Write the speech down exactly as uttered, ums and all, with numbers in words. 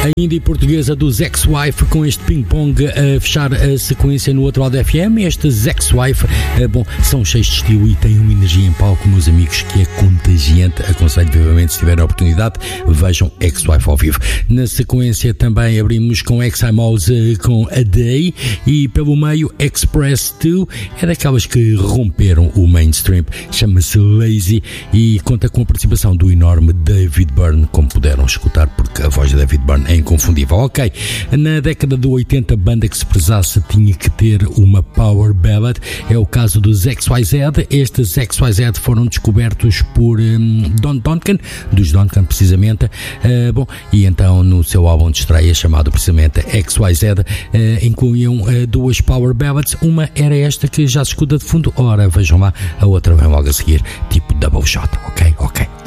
A indie portuguesa dos Ex-Wife com este ping-pong a fechar a sequência no outro lado da F M. Estes Ex-Wife, bom, são cheios de estilo e têm uma energia em palco, meus amigos, que é contagiante. Aconselho vivamente, se tiverem a oportunidade, vejam Ex-Wife ao vivo. Na sequência também abrimos com Ex-Mouse com A Day e pelo meio Express dois, é daquelas que romperam o mainstream, chama-se Lazy e conta com a participação do enorme David Byrne, como puderam escutar, porque a voz de David Byrne é inconfundível. Ok, na década de oitenta, a banda que se prezasse tinha que ter uma power ballad, é o caso dos X Y Z. Estes X Y Z foram descobertos por um, Don Dokken, dos Dokken precisamente, uh, bom, e então no seu álbum de estreia chamado precisamente X Y Z, uh, incluíam uh, duas power ballads. Uma era esta que já se escuta de fundo, ora vejam lá, a outra vem logo a seguir, tipo double shot. Ok, ok.